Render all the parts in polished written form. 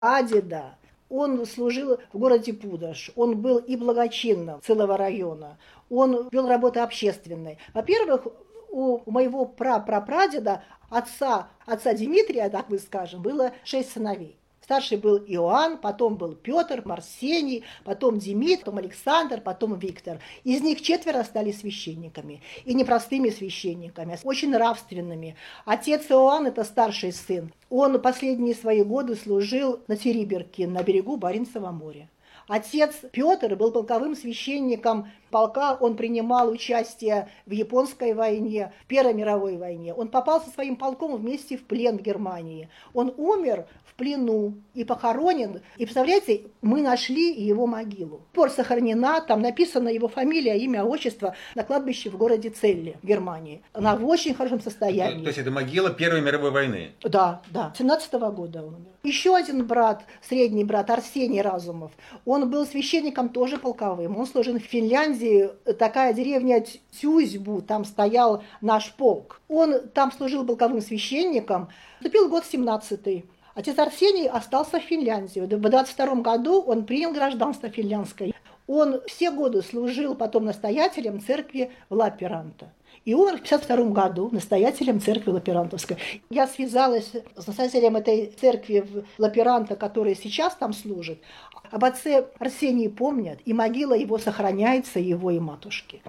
Прадеда. Он служил в городе Пудож, он был и благочинным целого района, он вел работы общественные. Во-первых, у моего прапрапрадеда, отца Дмитрия, так мы скажем, было 6 сыновей. Старший был Иоанн, потом был Петр, Арсений, потом Дмитрий, потом Александр, потом Виктор. Из них 4 стали священниками. И не простыми священниками, а очень нравственными. Отец Иоанн – это старший сын. Он последние свои годы служил на Териберке, на берегу Баренцева моря. Отец Петр был полковым священником полка, он принимал участие в Японской войне, в Первой мировой войне. Он попал со своим полком вместе в плен в Германии. Он умер в плену и похоронен. И представляете, мы нашли его могилу. Пор сохранена, там написана его фамилия, имя, отчество на кладбище в городе Целле в Германии. Она в очень хорошем состоянии. То есть это могила Первой мировой войны? Да. 17-го года он умер. Еще один брат, средний брат Арсений Разумов, он был священником тоже полковым. Он служил в Финляндии, такая деревня Тюзьбу, там стоял наш полк. Он там служил полковым священником. Наступил год 17-й. Отец Арсений остался в Финляндии. В 22 году он принял гражданство финляндское. Он все годы служил потом настоятелем церкви в Лаппиранто. И умер в 1952 году настоятелем церкви Лаппирантовской. Я связалась с настоятелем этой церкви в Лаппиранто, который сейчас там служит. Об отце Арсении помнят, и могила его сохраняется, его и матушки.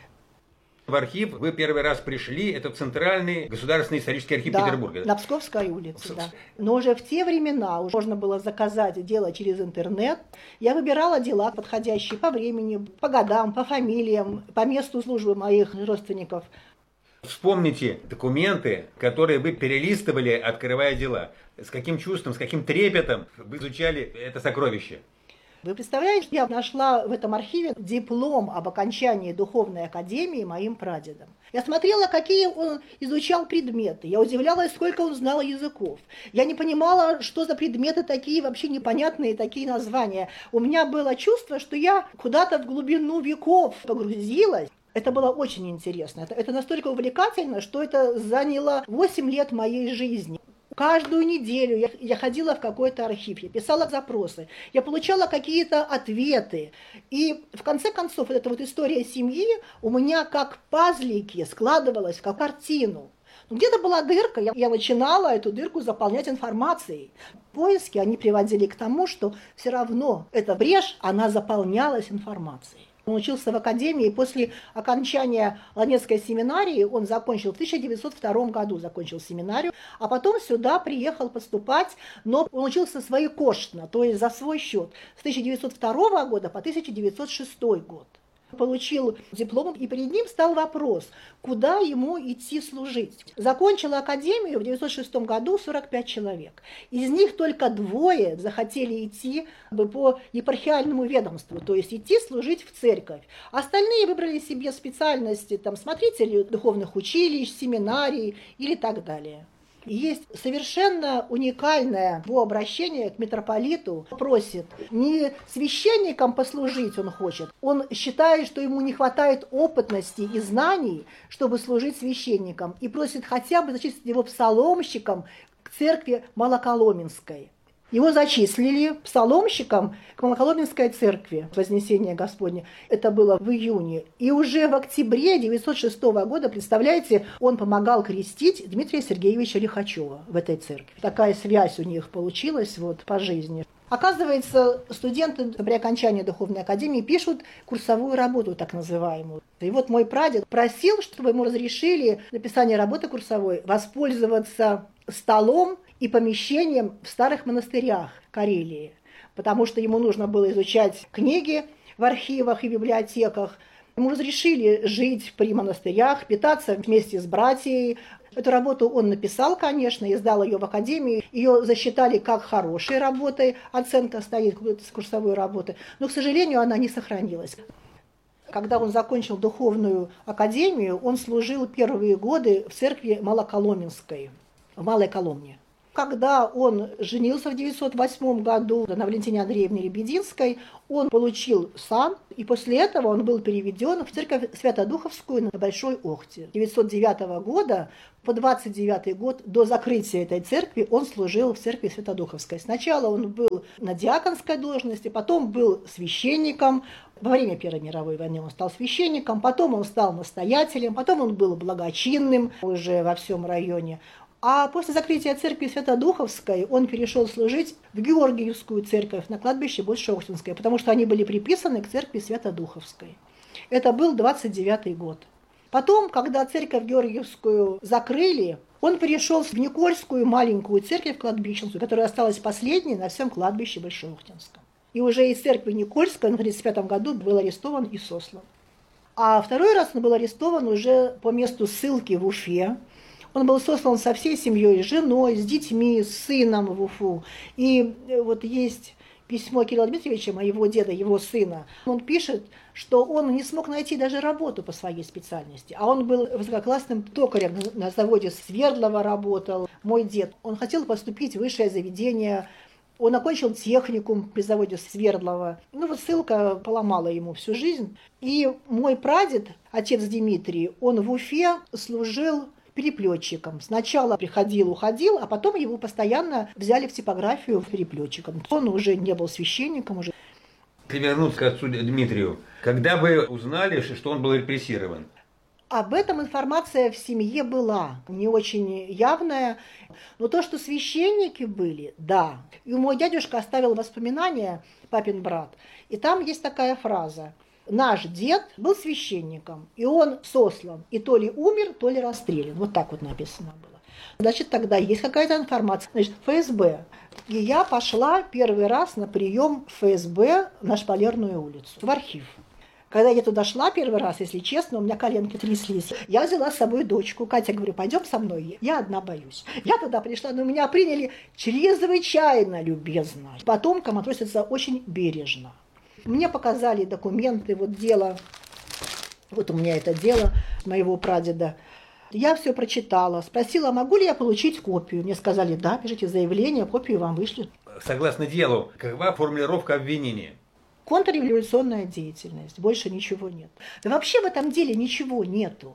В архив вы первый раз пришли, это в Центральный государственный исторический архив Петербурга. На Псковской улице, да. Но уже в те времена уже можно было заказать дело через интернет. Я выбирала дела, подходящие по времени, по годам, по фамилиям, по месту службы моих родственников. Вспомните документы, которые вы перелистывали, открывая дела. С каким чувством, с каким трепетом вы изучали это сокровище? Вы представляете, я нашла в этом архиве диплом об окончании духовной академии моим прадедом. Я смотрела, какие он изучал предметы. Я удивлялась, сколько он знал языков. Я не понимала, что за предметы такие, вообще непонятные такие названия. У меня было чувство, что я куда-то в глубину веков погрузилась. Это было очень интересно. Это настолько увлекательно, что это заняло 8 лет моей жизни. Каждую неделю я ходила в какой-то архив, я писала запросы, я получала какие-то ответы. И в конце концов, эта вот история семьи у меня как пазлики складывалась, как картину. Где-то была дырка, я начинала эту дырку заполнять информацией. Поиски, они приводили к тому, что все равно эта брешь, она заполнялась информацией. Он учился в академии, и после окончания Ланецкой семинарии он закончил в 1902 году закончил семинарию, а потом сюда приехал поступать, но он учился своекоштно, то есть за свой счет, с 1902 года по 1906 год. Получил диплом, и перед ним стал вопрос, куда ему идти служить. Закончила академию в 1906 году 45 человек. Из них только 2 захотели идти по епархиальному ведомству, то есть идти служить в церковь. Остальные выбрали себе специальности, там, смотрители духовных училищ, семинарий или так далее. Есть совершенно уникальное его обращение к митрополиту. Просит не священником послужить он хочет. Он считает, что ему не хватает опытности и знаний, чтобы служить священником. И просит хотя бы зачислить его псаломщиком к церкви Малоколоменской. Его зачислили псаломщиком к Малоколоменской церкви Вознесения Господне. Это было в июне. И уже в октябре 1906 года, представляете, он помогал крестить Дмитрия Сергеевича Лихачева в этой церкви. Такая связь у них получилась вот по жизни. Оказывается, студенты при окончании духовной академии пишут курсовую работу, так называемую. И вот мой прадед просил, чтобы ему разрешили написание работы курсовой воспользоваться столом и помещением в старых монастырях Карелии, потому что ему нужно было изучать книги в архивах и библиотеках. Ему разрешили жить при монастырях, питаться вместе с братьями. Эту работу он написал, конечно, и сдал ее в академию. Ее засчитали как хорошей работой, оценка стоит с курсовой работы, но, к сожалению, она не сохранилась. Когда он закончил духовную академию, он служил первые годы в церкви Малоколоменской, в Малой Коломне. В когда он женился в 908 году на Валентине Андреевне Лебединской, он получил сан, и после этого он был переведен в церковь Святодуховскую на Большой Охте. С 909 года по 29 год до закрытия этой церкви он служил в церкви Святодуховской. Сначала он был на диаконской должности, потом был священником. Во время Первой мировой войны он стал священником, потом он стал настоятелем, потом он был благочинным уже во всем районе. А после закрытия церкви Святодуховской он перешел служить в Георгиевскую церковь на кладбище Большеохтинское, потому что они были приписаны к церкви Святодуховской. Это был 29 год. Потом, когда церковь Георгиевскую закрыли, он перешел в Никольскую маленькую церковь кладбищенскую, которая осталась последней на всем кладбище Большеохтинском. И уже из церкви Никольской в 1935 году был арестован и сослан. А второй раз он был арестован уже по месту ссылки в Уфе. Он был сослан со всей семьей, с женой, с детьми, с сыном в Уфу. И вот есть письмо Кирилла Дмитриевича, моего деда, его сына. Он пишет, что он не смог найти даже работу по своей специальности. А он был высококлассным токарем, на заводе Свердлова работал. Мой дед, он хотел поступить в высшее заведение. Он окончил техникум при заводе Свердлова. Ну вот ссылка поломала ему всю жизнь. И мой прадед, отец Дмитрий, он в Уфе служил переплетчиком. Сначала приходил, уходил, а потом его постоянно взяли в типографию переплетчиком. Он уже не был священником. Уже. Если вернуться к отцу Дмитрию, когда вы узнали, что он был репрессирован? Об этом информация в семье была, не очень явная. Но то, что священники были, да. И мой дядюшка оставил воспоминания, папин брат, и там есть такая фраза. Наш дед был священником, и он сослан, и то ли умер, то ли расстрелян. Вот так вот написано было. Значит, тогда есть какая-то информация. Значит, ФСБ. И я пошла первый раз на прием в ФСБ на Шпалерную улицу, в архив. Когда я туда шла первый раз, если честно, у меня коленки тряслись. Я взяла с собой дочку. Катя, говорю, пойдем со мной. Я одна боюсь. Я туда пришла, но меня приняли чрезвычайно любезно. К потомкам относятся очень бережно. Мне показали документы, вот дело, вот у меня это дело моего прадеда. Я все прочитала, спросила, могу ли я получить копию. Мне сказали, да, пишите заявление, копию вам вышлют. Согласно делу, какова формулировка обвинения? Контрреволюционная деятельность, больше ничего нет. Да вообще в этом деле ничего нету.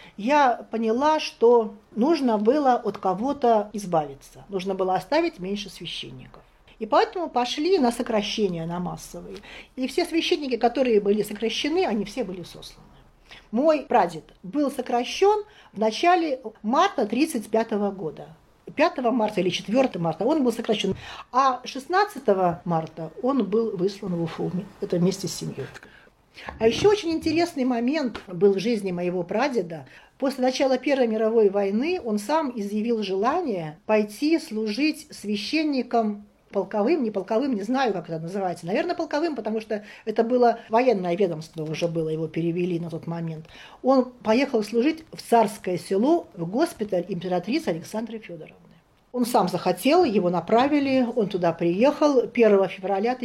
Я поняла, что нужно было от кого-то избавиться, нужно было оставить меньше священников. И поэтому пошли на сокращения, на массовые. И все священники, которые были сокращены, они все были сосланы. Мой прадед был сокращен в начале марта 1935 года. 5 марта или 4 марта он был сокращен. А 16 марта он был выслан в Уфу. Это вместе с семьей. А еще очень интересный момент был в жизни моего прадеда. После начала Первой мировой войны он сам изъявил желание пойти служить священником полковым, не полковым, не знаю, как это называется. Наверное, полковым, потому что это было военное ведомство, уже было, его перевели на тот момент. Он поехал служить в Царское Село, в госпиталь императрицы Александры Федоровны. Он сам захотел, его направили, он туда приехал 1 февраля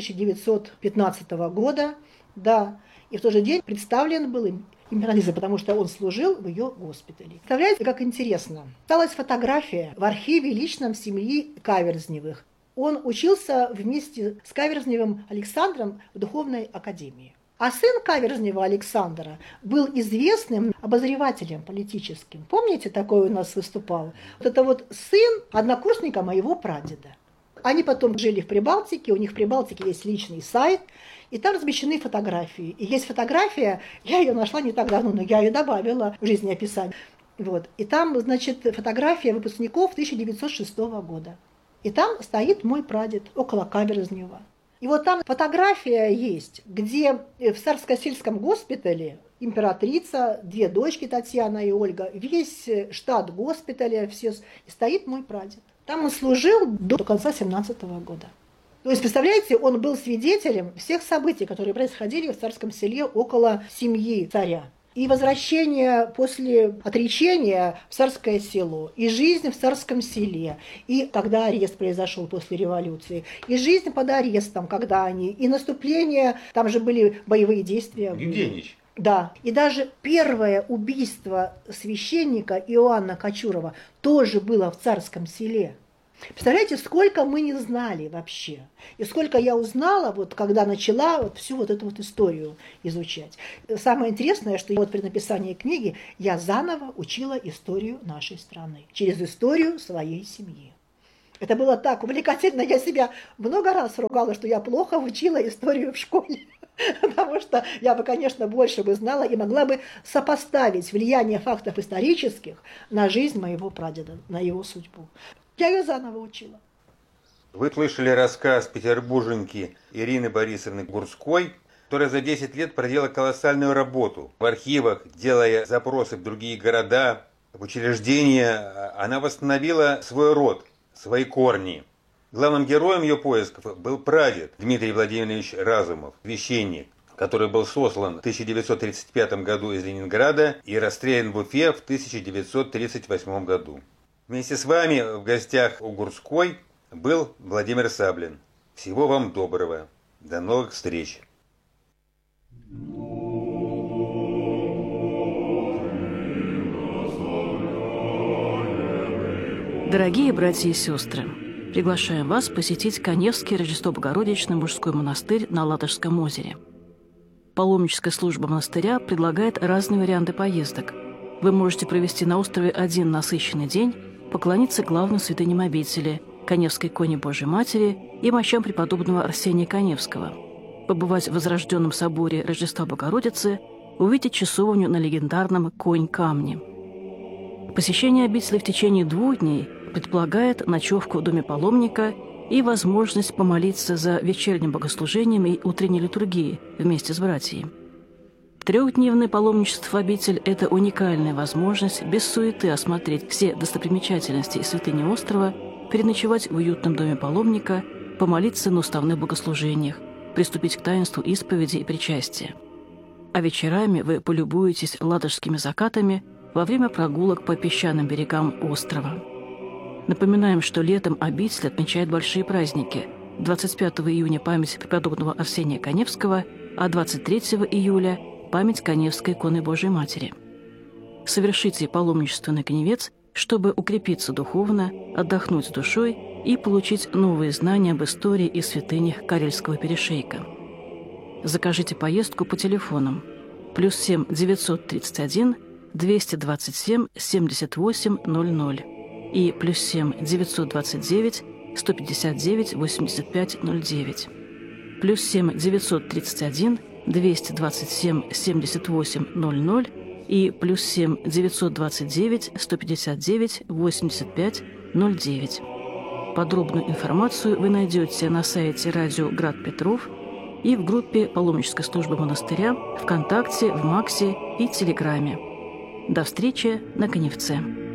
1915 года, да, и в тот же день представлен был императрицей, потому что он служил в ее госпитале. Представляете, как интересно. Осталась фотография в архиве личном семьи Каверзневых. Он учился вместе с Каверзневым Александром в духовной академии. А сын Каверзнева Александра был известным обозревателем политическим. Помните, такой у нас выступал? Вот это вот сын однокурсника моего прадеда. Они потом жили в Прибалтике, у них в Прибалтике есть личный сайт, и там размещены фотографии. И есть фотография, я ее нашла не так давно, но я ее добавила в жизнеописание. Вот. И там, значит, фотография выпускников 1906 года. И там стоит мой прадед около Каверзнева. И вот там фотография есть, где в Царско-сельском госпитале императрица, 2 дочки Татьяна и Ольга, весь штат госпиталя, все, и стоит мой прадед. Там он служил до конца 1917 года. То есть, представляете, он был свидетелем всех событий, которые происходили в Царском Селе около семьи царя. И возвращение после отречения в Царское Село, и жизнь в Царском Селе, и когда арест произошел после революции, и жизнь под арестом, когда они, и наступление, там же были боевые действия. Евгеньевич. Да, и даже первое убийство священника Иоанна Кочурова тоже было в Царском Селе. Представляете, сколько мы не знали вообще. И сколько я узнала, вот, когда начала вот всю вот эту вот историю изучать. Самое интересное, что вот при написании книги я заново учила историю нашей страны. Через историю своей семьи. Это было так увлекательно. Я себя много раз ругала, что я плохо учила историю в школе. Потому что я бы, конечно, больше бы знала и могла бы сопоставить влияние фактов исторических на жизнь моего прадеда, на его судьбу. Я ее заново учила. Вы слышали рассказ петербурженки Ирины Борисовны Гурской, которая за 10 лет проделала колоссальную работу. В архивах, делая запросы в другие города, в учреждения, она восстановила свой род, свои корни. Главным героем ее поисков был прадед Дмитрий Владимирович Разумов, священник, который был сослан в 1935 году из Ленинграда и расстрелян в Уфе в 1938 году. Вместе с вами в гостях у Гурской был Владимир Саблин. Всего вам доброго. До новых встреч. Дорогие братья и сестры, приглашаем вас посетить Каневский Рождество-Богородичный мужской монастырь на Ладожском озере. Паломническая служба монастыря предлагает разные варианты поездок. Вы можете провести на острове один насыщенный день, поклониться главным святыням обители – Каневской иконе Божьей Матери и мощам преподобного Арсения Каневского, побывать в Возрожденном соборе Рождества Богородицы, увидеть часовню на легендарном Конь-камне. Посещение обители в течение 2 дней предполагает ночевку в доме паломника и возможность помолиться за вечерним богослужением и утренней литургией вместе с братьями. 3-дневное паломничество в обитель – это уникальная возможность без суеты осмотреть все достопримечательности и святыни острова, переночевать в уютном доме паломника, помолиться на уставных богослужениях, приступить к таинству исповеди и причастия. А вечерами вы полюбуетесь ладожскими закатами во время прогулок по песчаным берегам острова. Напоминаем, что летом обитель отмечает большие праздники. 25 июня – память преподобного Арсения Каневского, а 23 июля – память Каневской иконы Божией Матери. Совершите паломничество на Каневец, чтобы укрепиться духовно, отдохнуть душой и получить новые знания об истории и святынях Карельского перешейка. Закажите поездку по телефонам +7 931 227 78 00 и +7 929 159 85 09, +7 931 227 78 00 и +7 929 159 85 09. Подробную информацию вы найдете на сайте радио «Град Петров» и в группе паломнической службы монастыря ВКонтакте, в Максе и Телеграме. До встречи на Каневце.